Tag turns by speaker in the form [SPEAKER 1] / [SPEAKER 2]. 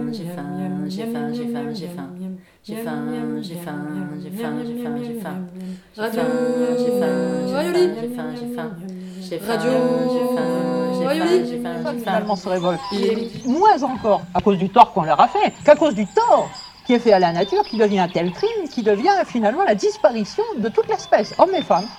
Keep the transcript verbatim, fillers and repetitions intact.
[SPEAKER 1] j'ai faim, j'ai faim, j'ai faim, j'ai faim. J'ai faim, j'ai faim, j'ai faim, j'ai faim, j'ai faim. J'ai faim, j'ai faim, j'ai faim, j'ai faim. J'ai faim,
[SPEAKER 2] Radio
[SPEAKER 1] j'ai faim, j'ai faim,
[SPEAKER 2] Rayoli.
[SPEAKER 1] j'ai faim, j'ai faim.
[SPEAKER 3] Finalement se révolte. Il est moins encore à cause du tort qu'on leur a fait qu'à cause du tort qui est fait à la nature, qui devient un tel crime, qui devient finalement la disparition de toute l'espèce, hommes et femmes.